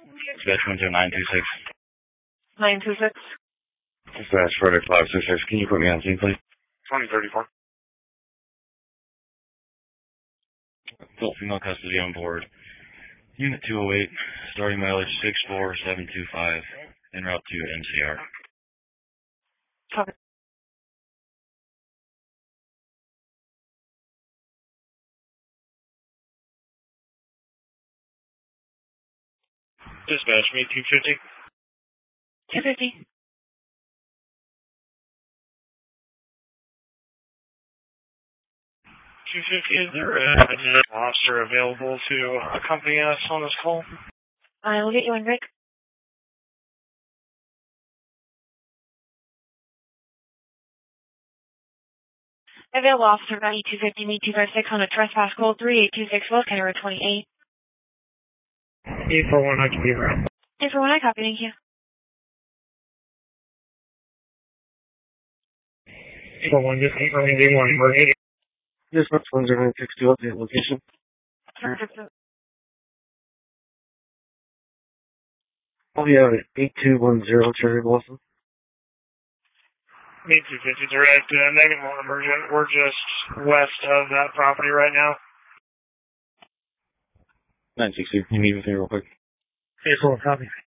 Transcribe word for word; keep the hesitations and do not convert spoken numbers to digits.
Dispatch one zero nine two six. nine two six. Dispatch Frederick five six six. Can you put me on scene, please? twenty thirty-four. Full female custody on board. Unit two oh eight, starting mileage six four seven two five, en route to M C R. Copy. Dispatch me two fifty. two fifty. two fifty, is there an officer available to accompany us on this call? I will get you in, Rick. Available officer value two fifty, meet two five six on a trespass code three eight two six, located road twenty-eight. eight four one, I can be around. eight four one, I copy, thank you. eight four one, just eight one, eight one, we're eighty. Dispatch one zero nine six two, update location. Oh yeah, eight two one zero Cherry Blossom. Me two fifty, direct, uh, negative one emergent. We're just west of that property right now. nine six two, you need anything real quick? eight four, copy.